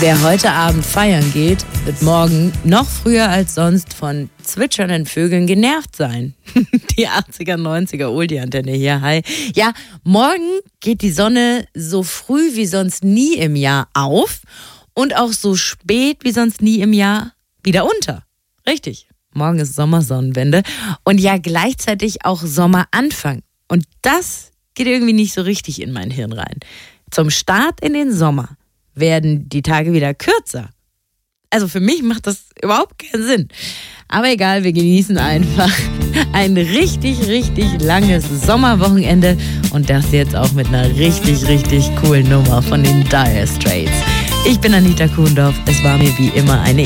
Wer heute Abend feiern geht, wird morgen noch früher als sonst von zwitschernden Vögeln genervt sein. Die 80er, 90er Oldie-Antenne hier, hi. Ja, morgen geht die Sonne so früh wie sonst nie im Jahr auf und auch so spät wie sonst nie im Jahr wieder unter. Richtig, morgen ist Sommersonnenwende und ja gleichzeitig auch Sommeranfang. Und das geht irgendwie nicht so richtig in mein Hirn rein. Zum Start in den Sommer werden die Tage wieder kürzer. Also für mich macht das überhaupt keinen Sinn. Aber egal, wir genießen einfach ein richtig, richtig langes Sommerwochenende und das jetzt auch mit einer richtig, richtig coolen Nummer von den Dire Straits. Ich bin Anita Kuhndorf. Es war mir wie immer eine